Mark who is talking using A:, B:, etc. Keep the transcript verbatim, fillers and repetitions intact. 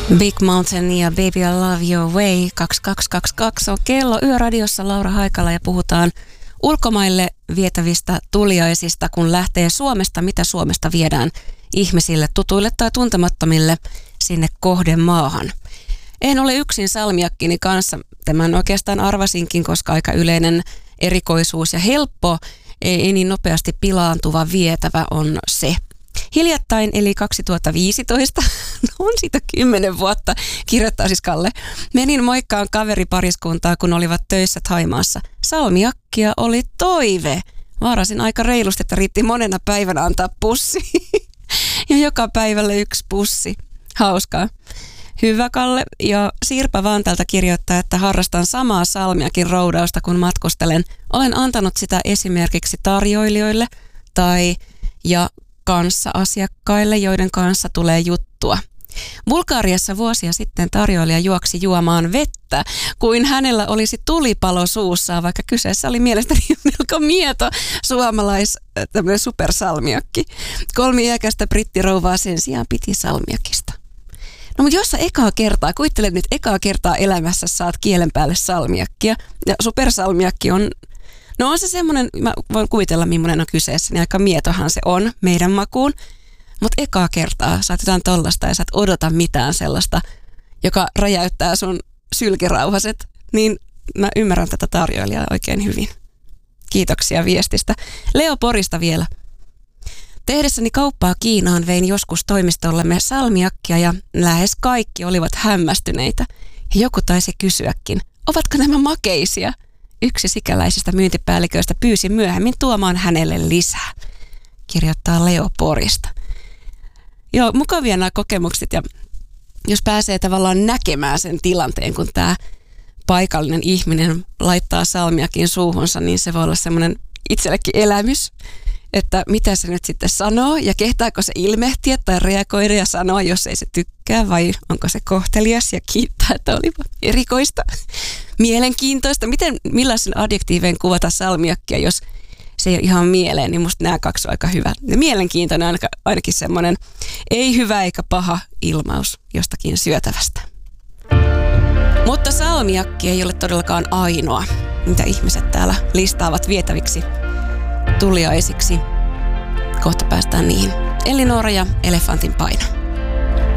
A: Big Mountain ja Baby I Love Your Way kaksikymmentäkaksi kaksikymmentäkaksi on kello Yöradiossa Laura Haikala ja puhutaan ulkomaille vietävistä tuliaisista, kun lähtee Suomesta, mitä Suomesta viedään ihmisille, tutuille tai tuntemattomille sinne kohdemaahan. En ole yksin salmiakkini kanssa, tämän oikeastaan arvasinkin, koska aika yleinen erikoisuus ja helppo, ei niin nopeasti pilaantuva vietävä on se. Hiljattain, eli kaksituhattaviisitoista, no on siitä kymmenen vuotta, kirjoittaa siis Kalle, menin moikkaan kaveripariskuntaa, kun olivat töissä Thaimaassa. Salmiakkia oli toive. Vaarasin aika reilusti, että riitti monena päivänä antaa pussi. Ja joka päivälle yksi pussi. Hauskaa. Hyvä Kalle. Ja Sirpa Vantalta kirjoittaa, että harrastan samaa salmiakin roudausta, kun matkustelen. Olen antanut sitä esimerkiksi tarjoilijoille tai ja kanssa-asiakkaille, joiden kanssa tulee juttua. Bulgariassa vuosia sitten tarjoilija juoksi juomaan vettä, kuin hänellä olisi tulipalo suussaan, vaikka kyseessä oli mielestäni melko mieto suomalais tämmöinen supersalmiakki. Kolmi iäkästä brittirouvaa sen sijaan piti salmiakista. No mutta jos sä ekaa kertaa, kuvittele nyt ekaa kertaa elämässä saat kielen päälle salmiakkia, ja supersalmiakki on No on se semmoinen, mä voin kuvitella millainen on kyseessä, niin aika mietohan se on meidän makuun. Mutta ekaa kertaa saat jotain tollasta ja sä et odota mitään sellaista, joka räjäyttää sun sylkirauhaset, niin mä ymmärrän tätä tarjoilijaa oikein hyvin. Kiitoksia viestistä. Leo Porista vielä. Tehdessäni kauppaa Kiinaan vein joskus toimistollemme salmiakkia ja lähes kaikki olivat hämmästyneitä. Ja joku taisi kysyäkin, ovatko nämä makeisia? Yksi sikäläisistä myyntipäälliköistä pyysi myöhemmin tuomaan hänelle lisää, kirjoittaa Leo Porista. Joo, mukavia nämä kokemukset ja jos pääsee tavallaan näkemään sen tilanteen, kun tämä paikallinen ihminen laittaa salmiakin suuhunsa, niin se voi olla semmoinen itsellekin elämys, että mitä se nyt sitten sanoo ja kehtaako se ilmehtiä tai reagoida ja sanoa, jos ei se tykkää vai onko se kohtelias ja kiittää, että oli erikoista, mielenkiintoista. Miten, millaisen adjektiiveen kuvata salmiakkia, jos se ei ole ihan mieleen, niin musta nämä kaksi on aika hyvä. Ja mielenkiintoinen on ainakin semmoinen ei hyvä eikä paha ilmaus jostakin syötävästä. Mutta salmiakki ei ole todellakaan ainoa, mitä ihmiset täällä listaavat vietäviksi tuliaisiksi. Kohta päästään niihin. Elinora ja Elefantin paino.